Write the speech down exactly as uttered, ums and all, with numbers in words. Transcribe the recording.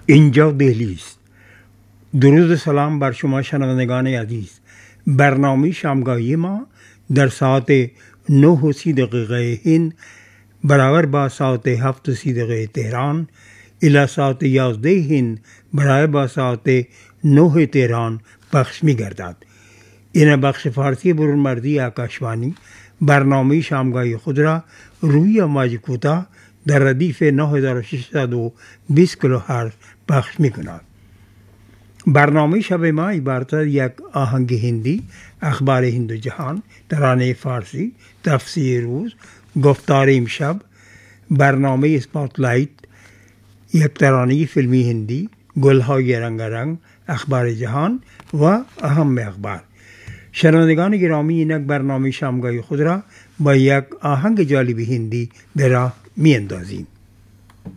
اینجا دهلی است. درود و سلام بر شما شنوندگان عزیز. برنامه شامگاهی ما در ساعت نه و سی دقیقه هند برابر با ساعت هفت و سی دقیقه تهران الی ساعت یازده هند برابر با ساعت نه تهران پخش می گردد. این بخش فارسی برون مردی آکاشوانی برنامه شامگاهی خود را روی امواج کوتاه در ردیف نه هزار و ششصد و بیست کیلوهرتز پخش می کند. برنامه شب ما عبارت از یک آهنگ هندی، اخبار هند و جهان، ترانه فارسی، تفسیر روز، گفتار امشب، برنامه اسپاتلایت، یک ترانه فیلمی هندی، گلهای رنگارنگ، اخبار جهان و اهم اخبار. شنوندگان گرامی، اینک برنامه شامگاهی خود را با یک آهنگ جالب هندی به راه می اندازیم.